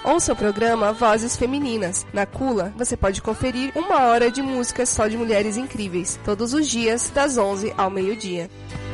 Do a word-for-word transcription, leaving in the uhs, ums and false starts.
Ouça o programa Vozes Femininas. Na Cula, você pode conferir uma hora de músicas só de mulheres incríveis, todos os dias, das onze ao meio-dia.